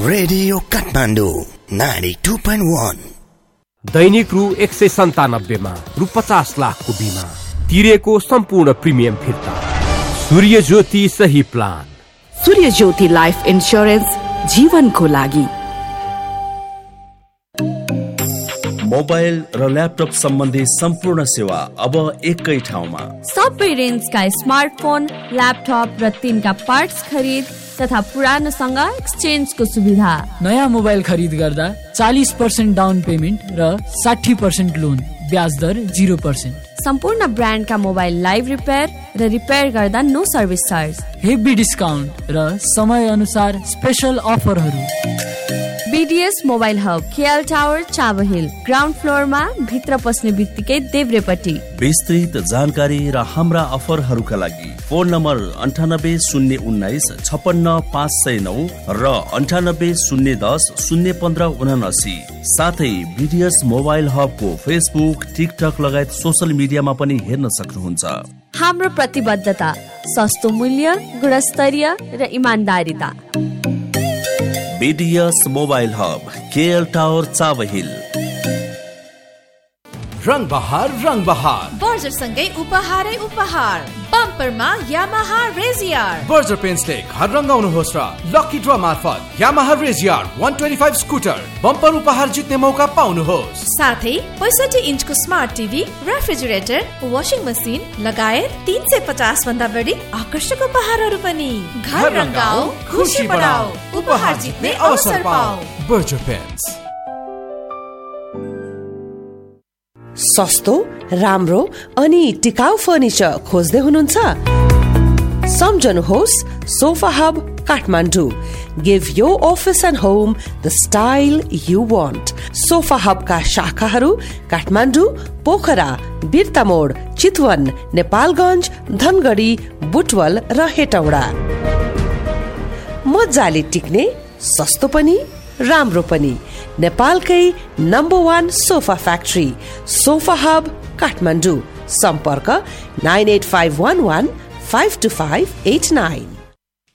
Radio Kathmandu 92.1। दैनिक रु 197 मा रु 50 लाखको बिमा तिरेको सम्पूर्ण प्रिमियम फिर्ता। सूर्य ज्योति सही प्लान। सूर्य ज्योति लाइफ इन्स्योरेन्स जीवनको लागि। मोबाइल र ल्यापटप सम्बन्धी सम्पूर्ण सेवा अब एकै ठाउँमा। सबै रेन्जका स्मार्टफोन, ल्यापटप र तिनका पार्ट्स खरिद तथा पुरानोसँग एक्सचेन्जको सुविधा। नयाँ मोबाइल खरिद गर्दा 40% डाउन पेमेन्ट र 60% लोन, ब्याज दर 0%। सम्पूर्ण ब्रान्डका मोबाइल लाइभ रिपेयर र रिपेयर गर्दा no service charge. Heavy discount र समय अनुसार स्पेशल अफरहरू। BDS mobile hub, KL tower, Chabahil, ground फ्लोरमा, भित्र पस्ने बित्तिकै देब्रेपट्टि। विस्तृत जानकारी र हाम्रा अफरहरूका लागि फोन नम्बर 9801956509 र 9801001579। साथै BDS मोबाइल हबको फेसबुक, टिकटक लगायत सोशल मिडियामा पनि हेर्न सक्नुहुन्छ। हाम्रो प्रतिबद्धता सस्तो मूल्य, गुणस्तरीय र इमानदारिता। BDS mobile hub, KL tower, Chabahil. रङ बहार बर्जर सँगै उपहारै उपहार। बम्परमा यामाहा रेजियर। बर्जर पेन्ट्सले घर रङ्गाउनुहोस् र लकी ड्र मार्फत यामाहा रेजियर 125 स्कुटर बम्पर उपहार जित्ने मौका पाउनुहोस्। साथै 65 इन्चको smart TV, refrigerator, washing machine लगायत 350 भन्दा बढी आकर्षक उपहारहरू पनि। घर रङ्गाऊ, खुसी बढाऊ, उपहार जित्ने अवसर पाऊ। Berger paints. सस्तो, राम्रो अनि टिकाउ फर्निचर खोज्दै हुनुहुन्छ? सम्झनुहोस् sofa hub Kathmandu. Give your office and home the style you want. Sofa hub का शाखाहरू काठमाडौँ, पोखरा, बिर्तामोड, चितवन, नेपालगञ्ज, धनगढी, बुटवल र हेटौडा। मजाले टिक्ने, सस्तो पनि राम्रो पनि, नेपालकै number 1 sofa factory sofa hub Kathmandu. सम्पर्क 98511 52589।